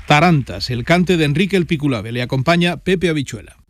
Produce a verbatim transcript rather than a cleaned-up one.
Tarantas, el cante de Enrique el Piculave. Le acompaña Pepe Habichuela.